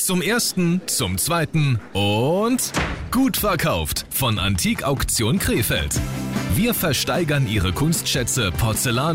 Zum ersten, zum zweiten und gut verkauft von Antikauktion Krefeld. Wir versteigern Ihre Kunstschätze, Porzellan